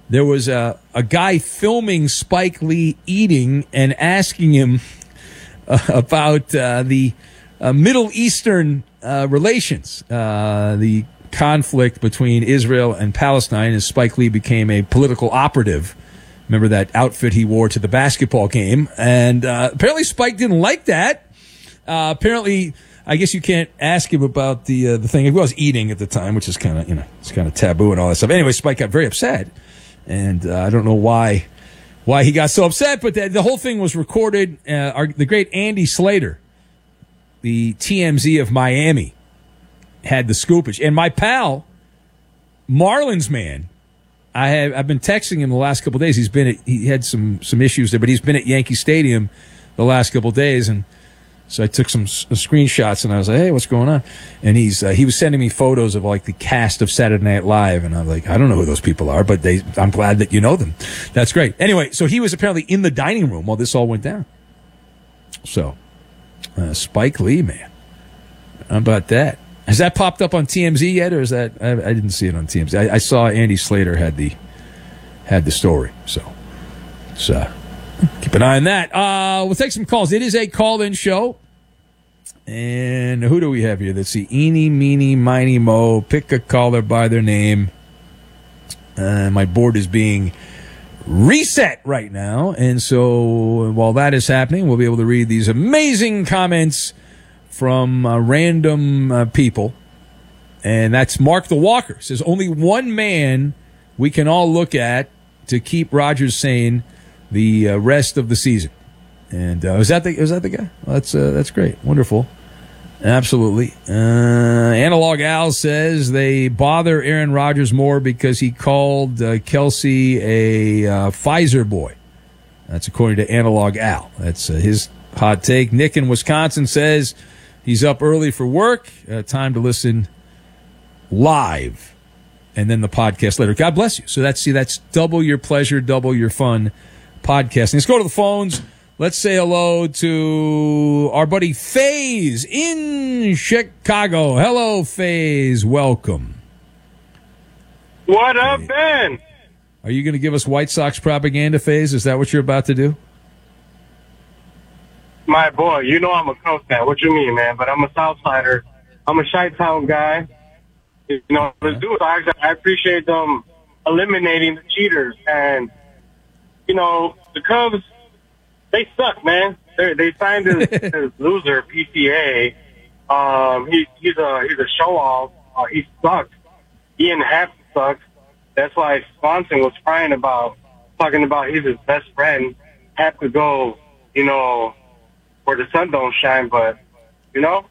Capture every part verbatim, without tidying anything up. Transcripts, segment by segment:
there was a, a guy filming Spike Lee eating and asking him uh, about uh, the uh, Middle Eastern uh, relations, uh, the conflict between Israel and Palestine as Spike Lee became a political operative. Remember that outfit he wore to the basketball game? And uh, apparently Spike didn't like that. Uh, apparently, I guess you can't ask him about the uh, the thing. He was eating at the time, which is kind of, you know, it's kind of taboo and all that stuff. Anyway, Spike got very upset. And uh, I don't know why why he got so upset, but the, the whole thing was recorded. Uh, our, the great Andy Slater, the T M Z of Miami, had the scoopage. And my pal, Marlins man, I have I've been texting him the last couple of days. He's been at, he had some some issues there, but he's been at Yankee Stadium the last couple of days, and so I took some s- screenshots and I was like, "Hey, what's going on?" And he's uh, he was sending me photos of like the cast of Saturday Night Live, and I'm like, "I don't know who those people are, but they I'm glad that you know them. That's great." Anyway, so he was apparently in the dining room while this all went down. So, uh, Spike Lee, man, how about that? Has that popped up on T M Z yet, or is that I, I didn't see it on T M Z? I, I saw Andy Slater had the had the story, so so keep an eye on that. Uh, we'll take some calls. It is a call-in show, and who do we have here? Let's see. Eeny, meeny, miny, mo. Pick a caller by their name. Uh, my board is being reset right now, and so while that is happening, we'll be able to read these amazing comments from uh, random uh, people, and that's Mark the Walker. Says only one man we can all look at to keep Rodgers sane the uh, rest of the season. And uh, is that the is that the guy? Well, that's uh, that's great, wonderful, absolutely. Uh, Analog Al says they bother Aaron Rodgers more because he called uh, Kelsey a uh, Pfizer boy. That's according to Analog Al. That's uh, his hot take. Nick in Wisconsin says he's up early for work. Uh, time to listen live, and then the podcast later. God bless you. So that's see, that's double your pleasure, double your fun podcasting. Let's go to the phones. Let's say hello to our buddy FaZe in Chicago. Hello, FaZe. Welcome. What up, Ben? Are you going to give us White Sox propaganda, FaZe? Is that what you're about to do? My boy, you know I'm a Cubs fan. What you mean, man? But I'm a Southsider. I'm a Chi-Town guy. You know, let's do it. I I appreciate them eliminating the cheaters. And, you know, the Cubs, they suck, man. They they signed this, this loser, P C A. Um, he, he's a he's a show-off. Uh, he sucks. Ian Happ sucks. That's why Swanson was crying about, talking about he's his best friend. Have to go, you know, where the sun don't shine, but, you know.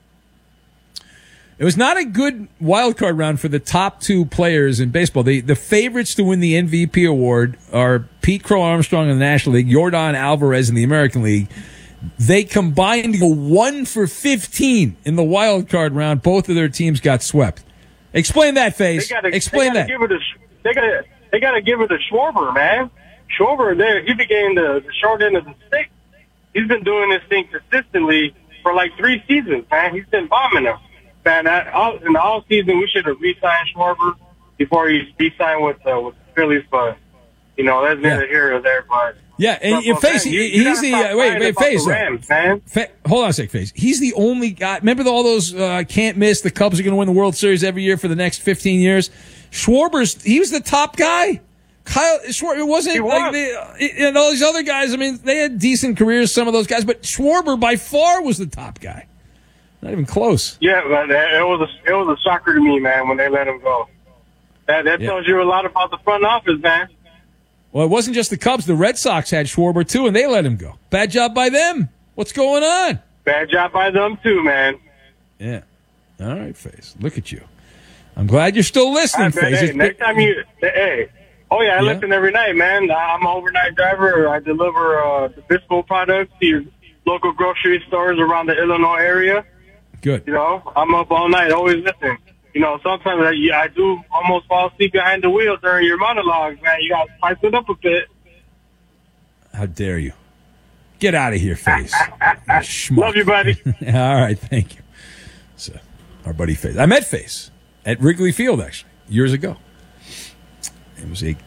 It was not a good wild card round for the top two players in baseball. The the favorites to win the M V P award are Pete Crow Armstrong in the National League, Yordan Alvarez in the American League. They combined to go one for fifteen in the wild card round. Both of their teams got swept. Explain that, FaZe. Explain they that. Give it a, they got they got to give it to Schwarber, man. Schwarber, there he became the, the short end of the stick. He's been doing this thing consistently for like three seasons, man. He's been bombing them. Man, I, all, in the all season, we should have re-signed Schwarber before he re-signed with, uh, with the Phillies, but, you know, that's neither yeah. here or there, but. Yeah, and, and FaZe, he, he's the, uh, wait, wait, FaZe, Rams, man. Fa- hold on a sec, FaZe. He's the only guy, remember all those, uh, can't miss, the Cubs are going to win the World Series every year for the next fifteen years? Schwarber's, he was the top guy. Kyle Schwarber, it wasn't was. like the, and all these other guys, I mean, they had decent careers, some of those guys, but Schwarber by far was the top guy. Not even close. Yeah, but it was a, it was a shocker to me, man, when they let him go. That that yeah. tells you a lot about the front office, man. Well, it wasn't just the Cubs. The Red Sox had Schwarber, too, and they let him go. Bad job by them. What's going on? Bad job by them, too, man. Yeah. All right, FaZe. Look at you. I'm glad you're still listening, FaZe. Hey, next time you – hey. Oh, yeah, I yeah. listen every night, man. I'm an overnight driver. I deliver uh, the Bisco products to your local grocery stores around the Illinois area. Good. You know, I'm up all night, always listening. You know, sometimes I, I do almost fall asleep behind the wheel during your monologues, man. You got to spice it up a bit. How dare you? Get out of here, FaZe. Love you, buddy. All right, thank you. So, our buddy FaZe. I met FaZe at Wrigley Field, actually, years ago. It was a